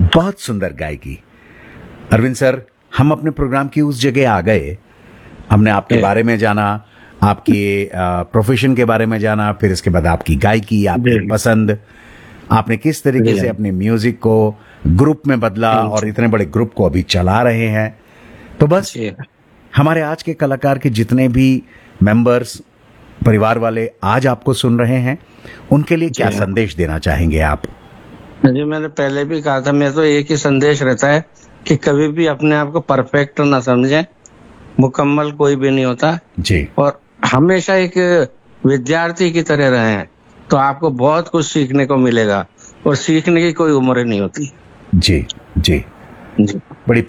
बहुत सुंदर गायकी। अरविंद सर, हम अपने प्रोग्राम की उस जगह आ गए, हमने आपके बारे में जाना, आपके प्रोफेशन के बारे में जाना, फिर इसके बाद आपकी गायकी, आपकी पसंद, आपने किस तरीके से अपने म्यूजिक को ग्रुप में बदला और इतने बड़े ग्रुप को अभी चला रहे हैं। तो बस हमारे आज के कलाकार के जितने भी मेंबर्स, परिवार वाले आज आपको सुन रहे हैं, उनके लिए क्या संदेश देना चाहेंगे आप? जी, मैंने पहले भी कहा था, मेरा तो एक ही संदेश रहता है कि कभी भी अपने आप को परफेक्ट ना समझें, मुकम्मल कोई भी नहीं होता जी, और हमेशा एक विद्यार्थी की तरह रहें, तो आपको बहुत कुछ सीखने को मिलेगा और सीखने की कोई उम्र नहीं होती। जी जी, जी। बड़ी